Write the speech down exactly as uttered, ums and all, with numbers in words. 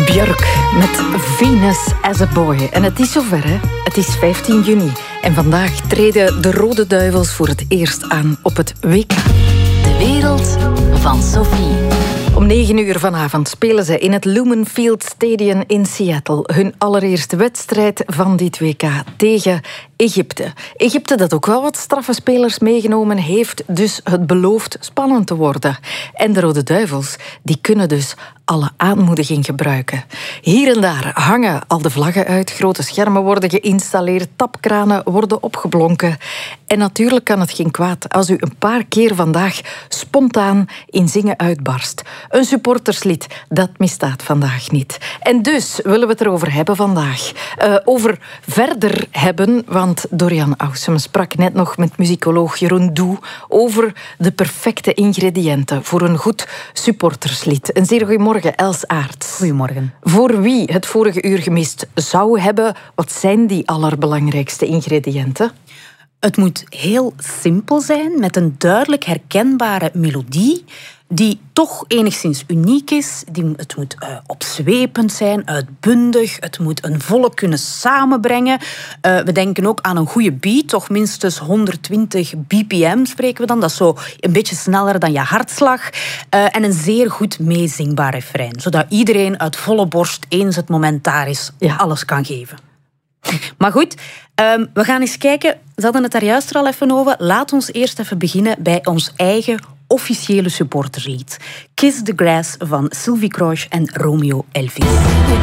Björk met Venus as a Boy. En het is zover, hè? Het is vijftien juni. En vandaag treden de Rode Duivels voor het eerst aan op het W K. De wereld van Sophie. Om negen uur vanavond spelen ze in het Lumen Field Stadium in Seattle hun allereerste wedstrijd van dit W K tegen Egypte. Egypte dat ook wel wat straffe spelers meegenomen heeft, dus het belooft spannend te worden. En de Rode Duivels die kunnen dus alle aanmoediging gebruiken. Hier en daar hangen al de vlaggen uit, grote schermen worden geïnstalleerd, tapkranen worden opgeblonken. En natuurlijk kan het geen kwaad als u een paar keer vandaag spontaan in zingen uitbarst. Een supporterslied, dat misstaat vandaag niet. En dus willen we het erover hebben vandaag. Uh, over verder hebben, want Dorian Ausem sprak net nog met muzikoloog Jeroen Doe over de perfecte ingrediënten voor een goed supporterslied. Een zeer goedemorgen, Els Aerts. Goedemorgen. Voor wie het vorige uur gemist zou hebben, wat zijn die allerbelangrijkste ingrediënten? Het moet heel simpel zijn, met een duidelijk herkenbare melodie, die toch enigszins uniek is. Die, het moet uh, opzwepend zijn, uitbundig. Het moet een volk kunnen samenbrengen. Uh, we denken ook aan een goede beat, toch minstens honderdtwintig b p m spreken we dan. Dat is zo een beetje sneller dan je hartslag. Uh, en een zeer goed meezingbaar refrein, zodat iedereen uit volle borst, eens het moment daar is, ja, alles kan geven. Maar goed, um, we gaan eens kijken. Ze hadden het daar juist er al even over. Laat ons eerst even beginnen bij ons eigen officiële supporterslied. Kiss the Grass van Sylvie Croce en Romeo Elvis.